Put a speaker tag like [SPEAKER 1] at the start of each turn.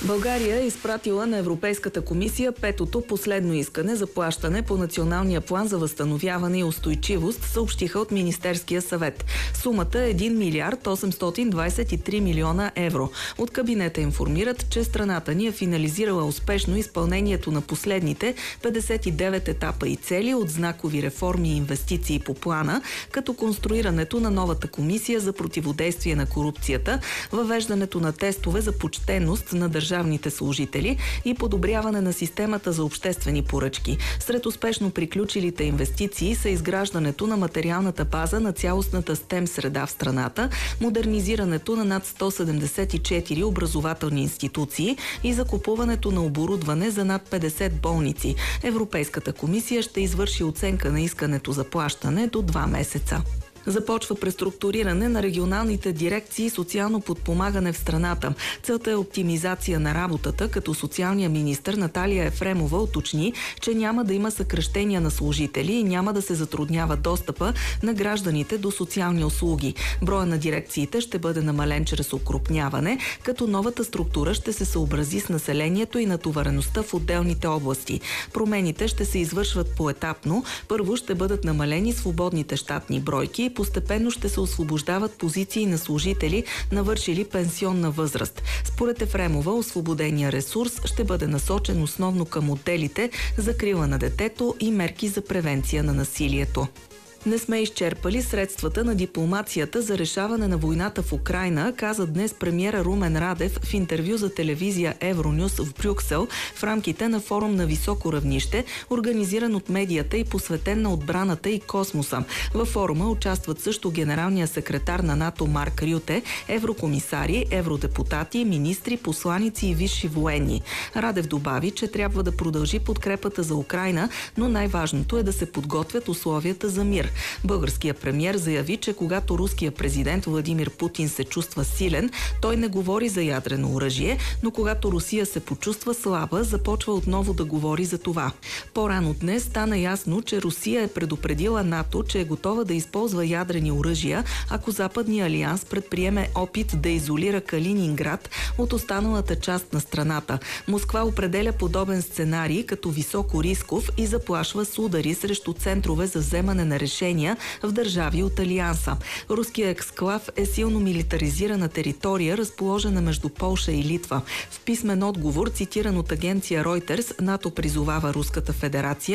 [SPEAKER 1] България е изпратила на Европейската комисия петото последно искане за плащане по Националния план за възстановяване и устойчивост, съобщиха от Министерския съвет. Сумата е 1 милиард 823 милиона евро. От кабинета информират, че страната ни е финализирала успешно изпълнението на последните 59 етапа и цели от знакови реформи и инвестиции по плана, като конструирането на новата комисия за противодействие на корупцията, въвеждането на тестове за почтеност на държавните служители и подобряване на системата за обществени поръчки. Сред успешно приключилите инвестиции са изграждането на материалната база на цялостната STEM среда в страната, модернизирането на над 174 образователни институции и закупуването на оборудване за над 50 болници. Европейската комисия ще извърши оценка на искането за плащане до 2 месеца. Започва преструктуриране на регионалните дирекции социално подпомагане в страната. Целта е оптимизация на работата, като социалния министър Наталия Ефремова уточни, че няма да има съкращения на служители и няма да се затруднява достъпа на гражданите до социални услуги. Броя на дирекциите ще бъде намален чрез окрупняване, като новата структура ще се съобрази с населението и натовареността в отделните области. Промените ще се извършват поетапно. Първо ще бъдат намалени свободните щатни бройки, постепенно ще се освобождават позиции на служители, навършили пенсионна възраст. Според Ефремова, освободения ресурс ще бъде насочен основно към отделите закрила на детето и мерки за превенция на насилието. Не сме изчерпали средствата на дипломацията за решаване на войната в Украйна, каза днес премиера Румен Радев в интервю за телевизия Евронюс в Брюксел в рамките на форум на високо равнище, организиран от медията и посветен на отбраната и космоса. Във форума участват също генералния секретар на НАТО Марк Рюте, еврокомисари, евродепутати, министри, посланици и висши военни. Радев добави, че трябва да продължи подкрепата за Украйна, но най-важното е да се подготвят условията за мир. Българският премиер заяви, че когато руският президент Владимир Путин се чувства силен, той не говори за ядрено оръжие, но когато Русия се почувства слаба, започва отново да говори за това. По-рано днес стана ясно, че Русия е предупредила НАТО, че е готова да използва ядрени оръжия, ако Западния алианс предприеме опит да изолира Калининград от останалата част на страната. Москва определя подобен сценарий като високо рисков и заплашва с удари срещу центрове за вземане на решения в държави от Алианса. Руският ексклав е силно милитаризирана територия, разположена между Полша и Литва. В писмен отговор, цитиран от агенция Reuters, НАТО призовава Руската федерация